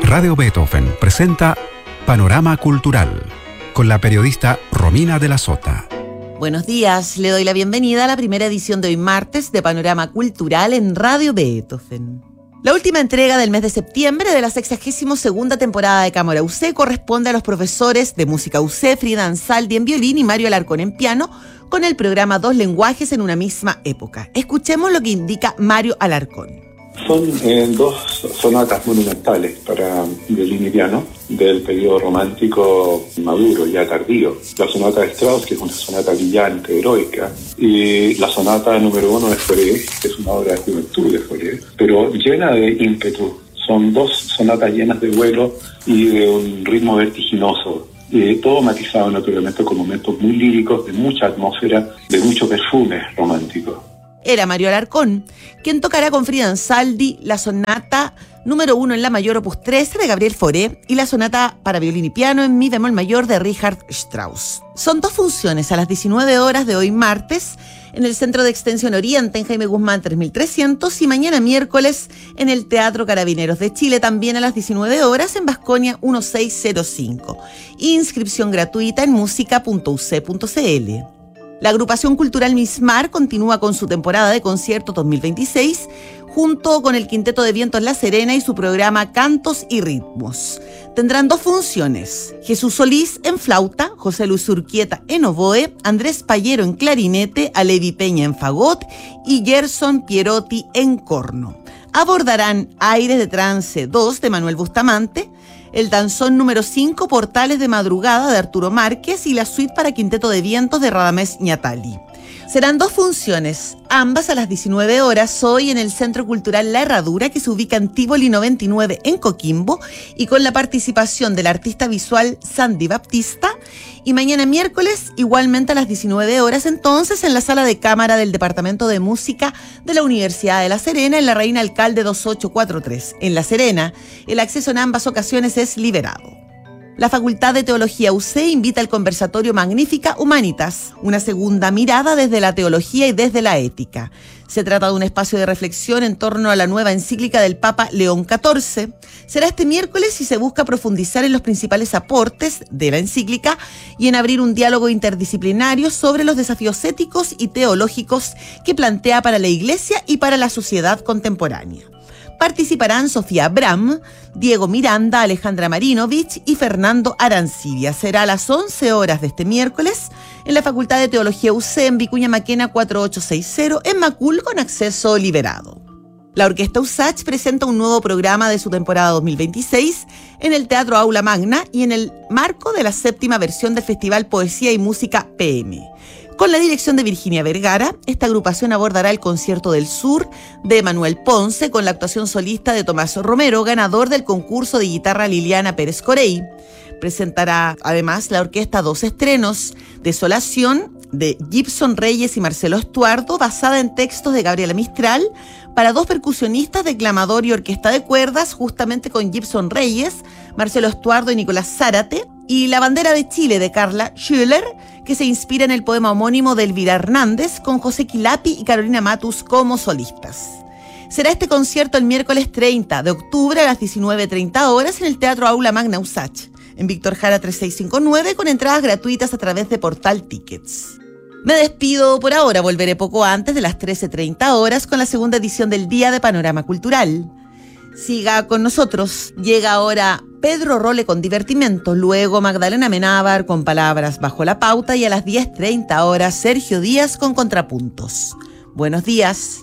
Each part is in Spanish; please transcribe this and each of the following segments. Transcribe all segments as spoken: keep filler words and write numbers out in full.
Radio Beethoven presenta Panorama Cultural con la periodista Romina de la Sota. Buenos días, le doy la bienvenida a la primera edición de hoy martes de Panorama Cultural en Radio Beethoven. La última entrega del mes de septiembre de la sexagésima segunda temporada de Cámara U C corresponde a los profesores de música U C, Frida Ansaldi en violín y Mario Alarcón en piano, con el programa Dos lenguajes en una misma época. Escuchemos lo que indica Mario Alarcón. Son eh, dos sonatas monumentales para violín y piano del periodo romántico maduro, ya tardío. La sonata de Strauss, que es una sonata brillante, heroica, y la sonata número uno de Fauré, que es una obra de juventud de Fauré, pero llena de ímpetu. Son dos sonatas llenas de vuelo y de un ritmo vertiginoso. Eh, todo matizado naturalmente con momentos muy líricos, de mucha atmósfera, de mucho perfume romántico. Era Mario Alarcón, quien tocará con Frida Ansaldi la sonata número uno en la mayor opus trece de Gabriel Fauré y la sonata para violín y piano en mi bemol mayor de Richard Strauss. Son dos funciones a las diecinueve horas de hoy martes en el Centro de Extensión Oriente en Jaime Guzmán tres mil trescientos y mañana miércoles en el Teatro Carabineros de Chile también a las diecinueve horas en Vasconia dieciséis cero cinco. Inscripción gratuita en música punto u c punto c l. La agrupación cultural Mismar continúa con su temporada de conciertos dos mil veintiséis junto con el Quinteto de Vientos La Serena y su programa Cantos y Ritmos. Tendrán dos funciones: Jesús Solís en flauta, José Luis Urquieta en oboe, Andrés Payero en clarinete, Alevi Peña en fagot y Gerson Pierotti en corno. Abordarán Aires de Trance dos de Manuel Bustamante, el danzón número cinco, Portales de Madrugada de Arturo Márquez y la suite para Quinteto de Vientos de Radamés Ñatali. Serán dos funciones, ambas a las diecinueve horas, hoy en el Centro Cultural La Herradura, que se ubica en Tívoli noventa y nueve en Coquimbo, y con la participación del artista visual Sandy Baptista, y mañana miércoles, igualmente a las diecinueve horas, entonces, en la Sala de Cámara del Departamento de Música de la Universidad de La Serena, en la Reina Alcalde veintiocho cuarenta y tres. En La Serena, el acceso en ambas ocasiones es liberado. La Facultad de Teología U C invita al conversatorio Magnífica Humanitas, una segunda mirada desde la teología y desde la ética. Se trata de un espacio de reflexión en torno a la nueva encíclica del Papa León catorce. Será este miércoles y se busca profundizar en los principales aportes de la encíclica y en abrir un diálogo interdisciplinario sobre los desafíos éticos y teológicos que plantea para la Iglesia y para la sociedad contemporánea. Participarán Sofía Abram, Diego Miranda, Alejandra Marinovich y Fernando Arancibia. Será a las once horas de este miércoles en la Facultad de Teología U C en Vicuña Maquena cuatro ocho seis cero en Macul con acceso liberado. La Orquesta USACH presenta un nuevo programa de su temporada dos mil veintiséis en el Teatro Aula Magna y en el marco de la séptima versión del Festival Poesía y Música P M. Con la dirección de Virginia Vergara, esta agrupación abordará el Concierto del Sur de Manuel Ponce con la actuación solista de Tomás Romero, ganador del concurso de guitarra Liliana Pérez Corey. Presentará además la orquesta dos estrenos: Desolación de Gibson Reyes y Marcelo Estuardo, basada en textos de Gabriela Mistral, para dos percusionistas, declamador y orquesta de cuerdas, justamente con Gibson Reyes, Marcelo Estuardo y Nicolás Zárate, y La Bandera de Chile de Carla Schüller, que se inspira en el poema homónimo de Elvira Hernández, con José Quilapi y Carolina Matus como solistas. Será este concierto el miércoles treinta de octubre a las diecinueve treinta horas en el Teatro Aula Magna USACH, en Víctor Jara tres seis cinco nueve, con entradas gratuitas a través de Portal Tickets. Me despido por ahora, volveré poco antes de las trece treinta horas con la segunda edición del Día de Panorama Cultural. Siga con nosotros. Llega ahora Pedro Role con Divertimento, luego Magdalena Menábar con Palabras bajo la pauta y a las diez treinta horas Sergio Díaz con Contrapuntos. Buenos días.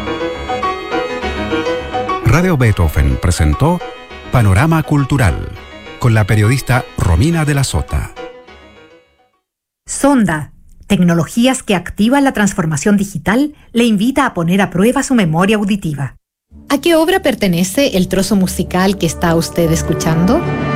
Radio Beethoven presentó Panorama Cultural con la periodista Romina de la Sota. Sonda, tecnologías que activan la transformación digital, le invita a poner a prueba su memoria auditiva. ¿A qué obra pertenece el trozo musical que está usted escuchando?